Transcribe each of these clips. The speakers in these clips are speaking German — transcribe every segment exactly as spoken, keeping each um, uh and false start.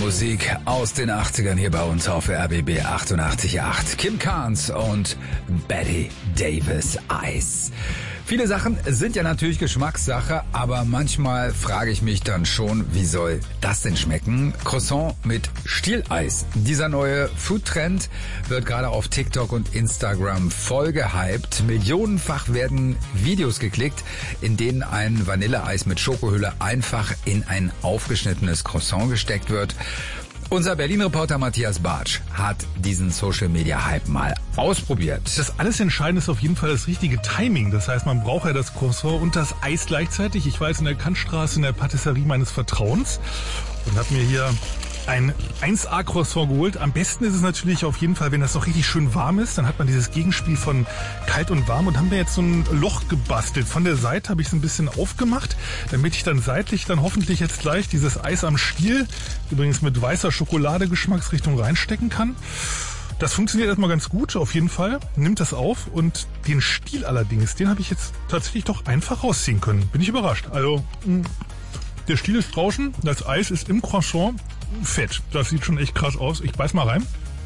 Musik aus den achtzigern hier bei uns auf R B B achtundachtzig Komma acht. Kim Carnes und Betty Davis Eis. Viele Sachen sind ja natürlich Geschmackssache, aber manchmal frage ich mich dann schon, wie soll das denn schmecken? Croissant mit Stieleis. Dieser neue Foodtrend wird gerade auf TikTok und Instagram voll gehypt. Millionenfach werden Videos geklickt, in denen ein Vanilleeis mit Schokohülle einfach in ein aufgeschnittenes Croissant gesteckt wird. Unser Berlin-Reporter Matthias Bartsch hat diesen Social-Media-Hype mal ausprobiert. Das alles Entscheidende ist auf jeden Fall das richtige Timing. Das heißt, man braucht ja das Croissant und das Eis gleichzeitig. Ich war jetzt in der Kantstraße in der Patisserie meines Vertrauens und habe mir hier ein eins A Croissant geholt. Am besten ist es natürlich auf jeden Fall, wenn das noch richtig schön warm ist. Dann hat man dieses Gegenspiel von kalt und warm und haben wir jetzt so ein Loch gebastelt. Von der Seite habe ich es ein bisschen aufgemacht, damit ich dann seitlich dann hoffentlich jetzt gleich dieses Eis am Stiel, übrigens mit weißer Schokolade Geschmacksrichtung, reinstecken kann. Das funktioniert erstmal ganz gut, auf jeden Fall. Nimmt das auf und den Stiel allerdings, den habe ich jetzt tatsächlich doch einfach rausziehen können. Bin ich überrascht. Also, der Stiel ist draußen, das Eis ist im Croissant. Fett. Das sieht schon echt krass aus. Ich beiß mal rein.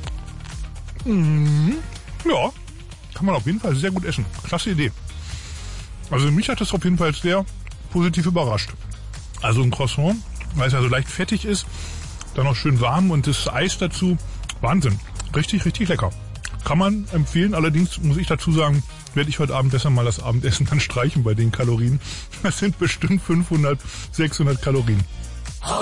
Mhm. Ja, kann man auf jeden Fall sehr gut essen. Klasse Idee. Also mich hat das auf jeden Fall sehr positiv überrascht. Also ein Croissant, weil es ja so leicht fettig ist, dann noch schön warm und das Eis dazu. Wahnsinn. Richtig, richtig lecker. Kann man empfehlen. Allerdings muss ich dazu sagen, werde ich heute Abend besser mal das Abendessen dann streichen bei den Kalorien. Das sind bestimmt fünfhundert, sechshundert Kalorien.